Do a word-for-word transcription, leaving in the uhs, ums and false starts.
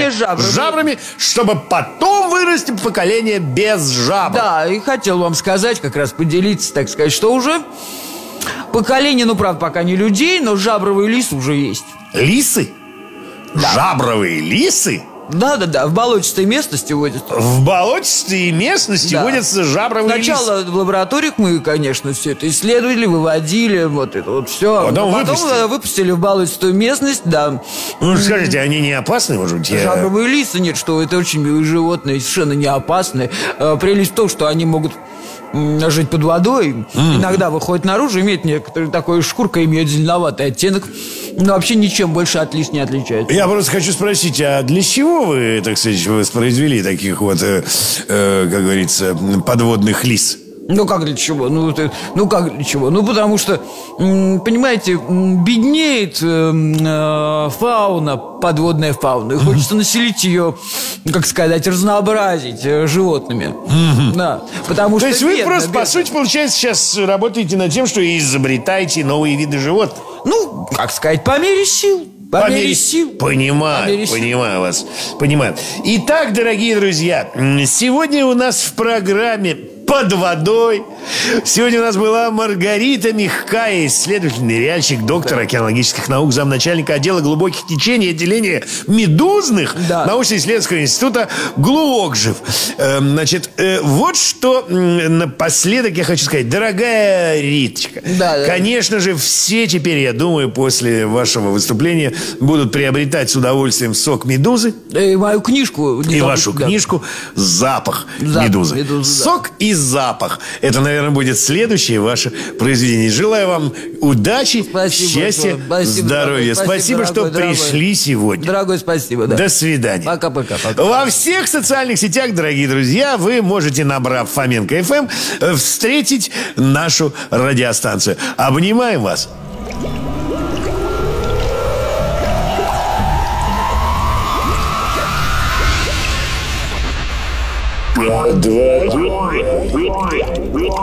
поколение с жабрами. с жабрами, чтобы потом вырасти поколение без жабр. Да, и хотел вам сказать, как раз поделиться, так сказать, что уже поколение, ну, правда, пока не людей, но жабровый лис уже есть. Лисы? Да. Жабровые лисы? Да-да-да, в болотистой местности водятся. В болотистой местности да. водятся жабровые лисы. Сначала в лабораториях мы, конечно, все это исследовали, выводили, вот это вот все. А потом, потом выпустили. выпустили в болотистую местность, да. Ну, скажите, они не опасны, может быть? Жабровые лисы, нет, что это очень милые животные, совершенно не опасны. Прелесть в том, что они могут жить под водой, mm. иногда выходят наружу, имеют некоторую такую шкурку, имеют зеленоватый оттенок, но вообще ничем больше от лис не отличается. Я просто хочу спросить, а для чего вы, так сказать, воспроизвели таких вот, э, э, как говорится, подводных лис? Ну, как для чего? Ну, это, ну, как для чего? Ну, потому что, понимаете, беднеет э, фауна, подводная фауна. И хочется населить ее, как сказать, разнообразить э, животными. Mm-hmm. Да, потому То что есть вы бедно, просто, бедно. по сути, получается, сейчас работаете над тем, что изобретаете новые виды животных? Ну, как сказать, по мере сил. По, по мере сил. Понимаю, по мере понимаю сил. вас. Понимаю. Итак, дорогие друзья, сегодня у нас в программе «Под водой». Сегодня у нас была Маргарита Мягкая, исследователь, ныряльщик, доктор да. океанологических наук, замначальника отдела глубоких течений отделения медузных да. научно-исследовательского института ГЛУОКЖИВ. Э, значит, э, вот что э, напоследок я хочу сказать. Дорогая Риточка, да, да. конечно же, все теперь, я думаю, после вашего выступления будут приобретать с удовольствием сок медузы. И мою книжку. И вашу да. книжку «Запах, Запах медузы». медузы сок да. и запах. Это, наверное, будет следующее ваше произведение. Желаю вам удачи, спасибо, счастья, спасибо, здоровья. Спасибо, спасибо дорогой, что дорогой. пришли сегодня. Дорогой, спасибо. Да. До свидания. Пока-пока. Во всех социальных сетях, дорогие друзья, вы можете, набрав Фоменко эф эм, встретить нашу радиостанцию. Обнимаем вас. Под водой.